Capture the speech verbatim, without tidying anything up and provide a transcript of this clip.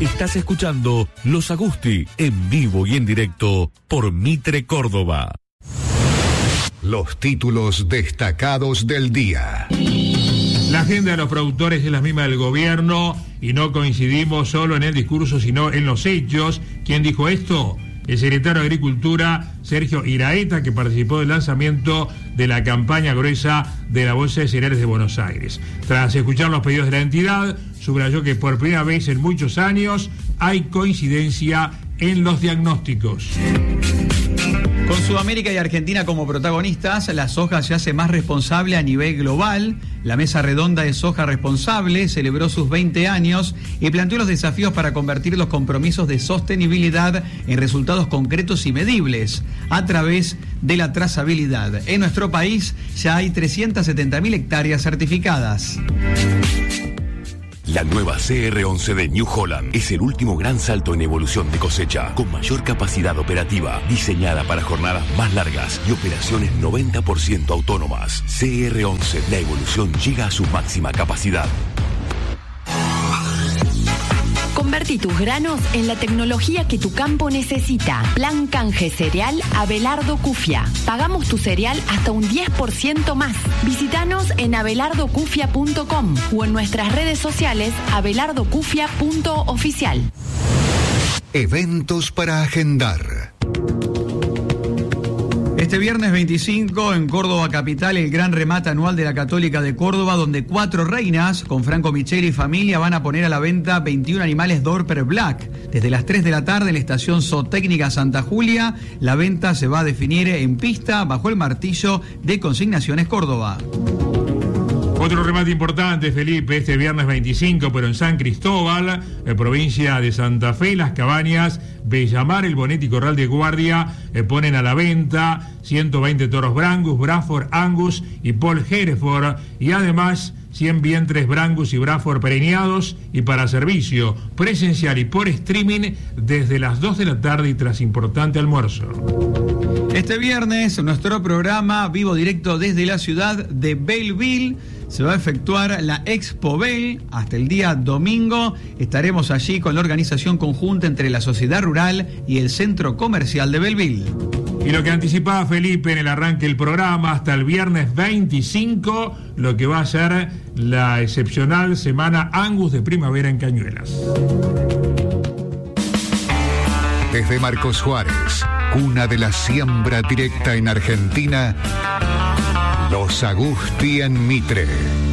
Estás escuchando Los Agusti en vivo y en directo por Mitre Córdoba. Los títulos destacados del día. La agenda de los productores es la misma del gobierno y no coincidimos solo en el discurso, sino en los hechos. ¿Quién dijo esto? El secretario de Agricultura, Sergio Iraeta, que participó del lanzamiento de la campaña gruesa de la Bolsa de Cereales de Buenos Aires. Tras escuchar los pedidos de la entidad, subrayó que por primera vez en muchos años hay coincidencia en los diagnósticos. Con Sudamérica y Argentina como protagonistas, la soja se hace más responsable a nivel global. La Mesa Redonda de Soja Responsable celebró sus veinte años y planteó los desafíos para convertir los compromisos de sostenibilidad en resultados concretos y medibles a través de la trazabilidad. En nuestro país ya hay trescientas setenta mil hectáreas certificadas. La nueva C R once de New Holland es el último gran salto en evolución de cosecha, con mayor capacidad operativa, diseñada para jornadas más largas y operaciones noventa por ciento autónomas. C R once, la evolución llega a su máxima capacidad. Convertí tus granos en la tecnología que tu campo necesita. Plan canje cereal Abelardo Cufia. Pagamos tu cereal hasta un diez por ciento más. Visítanos en abelardo cufia punto com o en nuestras redes sociales abelardo cufia punto oficial. Eventos para agendar. Este viernes veinticinco en Córdoba Capital, el gran remate anual de la Católica de Córdoba, donde cuatro reinas, con Franco Micheli y familia, van a poner a la venta veintiún animales Dorper Black. Desde las tres de la tarde en la estación Zootécnica Santa Julia, la venta se va a definir en pista bajo el martillo de Consignaciones Córdoba. Otro remate importante, Felipe, este viernes veinticinco, pero en San Cristóbal, en provincia de Santa Fe, Las Cabañas, Bellamar, El Bonete y Corral de Guardia eh, ponen a la venta ciento veinte toros Brangus, Braford, Angus y Paul Hereford, y además cien vientres Brangus y Braford preñados y para servicio presencial y por streaming desde las dos de la tarde y tras importante almuerzo. Este viernes, nuestro programa vivo directo desde la ciudad de Belleville. Se va a efectuar la Expo Bell hasta el día domingo. Estaremos allí con la organización conjunta entre la Sociedad Rural y el Centro Comercial de Belleville. Y lo que anticipaba Felipe en el arranque del programa, hasta el viernes veinticinco, lo que va a ser la excepcional semana Angus de primavera en Cañuelas. Desde Marcos Juárez, cuna de la siembra directa en Argentina, Los Agusti en Mitre.